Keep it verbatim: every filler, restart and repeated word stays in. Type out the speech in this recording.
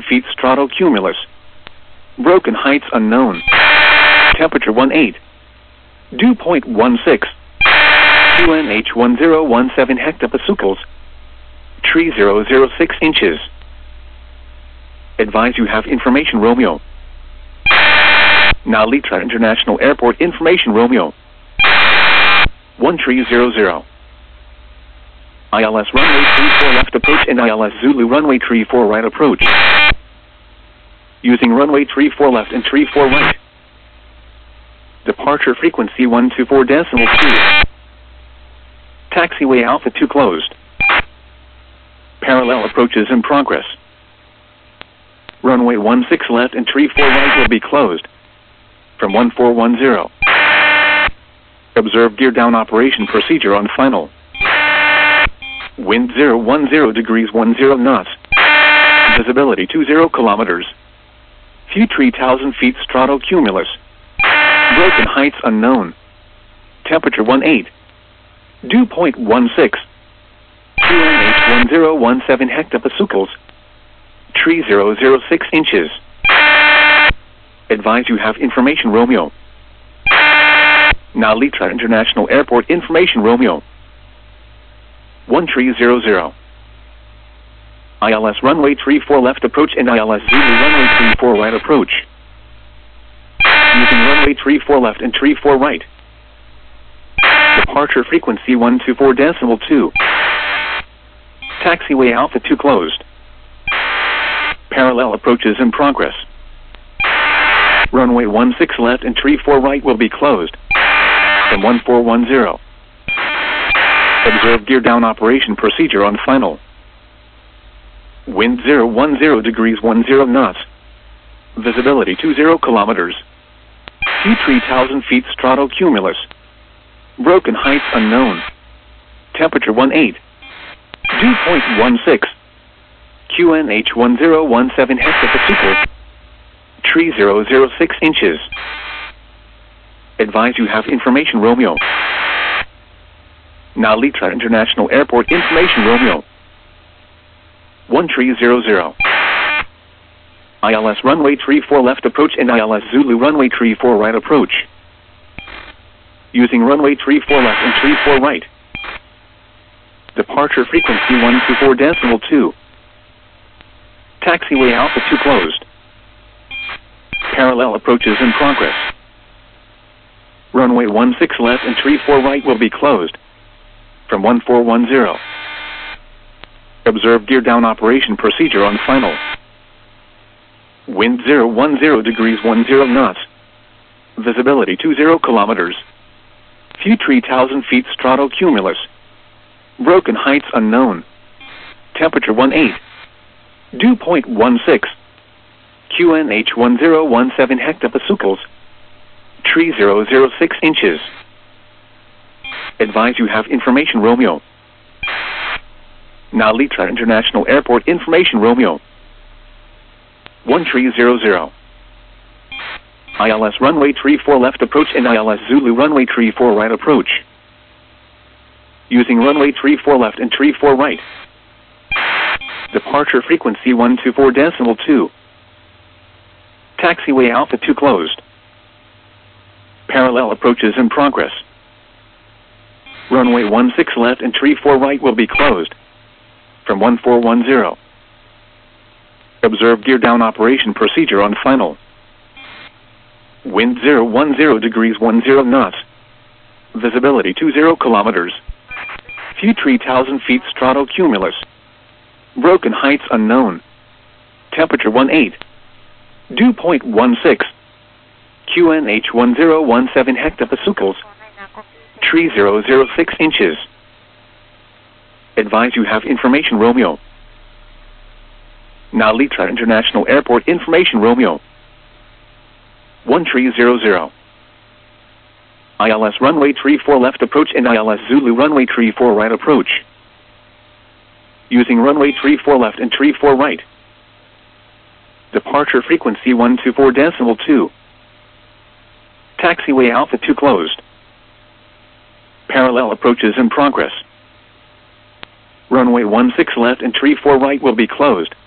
feet stratocumulus. Broken heights unknown. Temperature one eight. Dew point one six. Q N H one zero one seven hectopascals. Tree zero zero six inches. Advise you have information Romeo. Now Litra International Airport information Romeo. one three zero zero. I L S runway three four left approach and I L S Zulu runway three four right approach. Using runway three four left and three four right. Departure frequency one two four decimal two. Taxiway Alpha two closed. Parallel approaches in progress. Runway one six left and three four right will be closed. From one four one zero. Observe gear down operation procedure on final. Wind zero one zero degrees one zero knots. Visibility two zero kilometers. Few three thousand feet stratocumulus. Broken heights unknown. Temperature one eight. Dew point one six. Q N H one zero one seven hectopascals. Tree zero zero six inches. Advise you have information Romeo. Now Litra International Airport information Romeo. one three zero zero. I L S runway three four left approach and I L S Zulu runway three four right approach. Using runway three four left and three four right. Departure frequency one two four decimal two. Taxiway Alpha two closed. Parallel approaches in progress. Runway one six left and three four right will be closed. From one four one zero. Observe gear down operation procedure on final. Wind zero one zero degrees one zero knots. Visibility two zero kilometers. Few three thousand feet stratocumulus. Broken heights unknown. Temperature one eight. Dew point one six. Q N H one zero one seven hectopascals. Tree zero zero six inches. Advise you have information Romeo. Now Litra International Airport information Romeo. one three zero zero. I L S runway three four left approach and I L S Zulu runway three four right approach. Using runway three four left and three four right. Departure frequency one two four decimal two. Taxiway Alpha two closed. Parallel approaches in progress. Runway one six left and three four right will be closed. From one four one zero. Observe gear down operation procedure on final. Wind zero one zero degrees one zero knots. Visibility two zero kilometers. Few three thousand feet stratocumulus. Broken heights unknown. Temperature one eight. Dew point one six. Q N H one zero one seven hectopascals. Tree zero zero six inches. Advise you have information Romeo. Now Litra International Airport information Romeo. one three zero zero. I L S runway three four left approach and I L S Zulu runway three four right approach. Using runway three four left and three four right. Departure frequency one two four decimal two. Taxiway Alpha two closed. Parallel approaches in progress. Runway one six left and three four right will be closed. From one four one zero. Observe gear down operation procedure on final. Wind zero one zero degrees one zero knots. Visibility two zero kilometers. Few three thousand feet stratocumulus. Broken heights unknown. Temperature one eight. Dew point one six. Q N H one zero one seven hectopascals. Tree zero zero six inches. Advise you have information Romeo. Now Litra International Airport information Romeo. one three zero zero. I L S runway three four left approach and I L S Zulu runway three four right approach. Using runway three four left and three four right. Departure frequency one two four decimal two. Taxiway Alpha two closed. Parallel approaches in progress. Runway one six left and three four right will be closed.